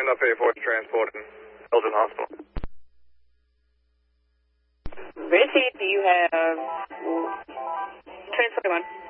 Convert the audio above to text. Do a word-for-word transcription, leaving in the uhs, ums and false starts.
Enough A four transport in Elgin Hospital. Richie, do you have train forty-one?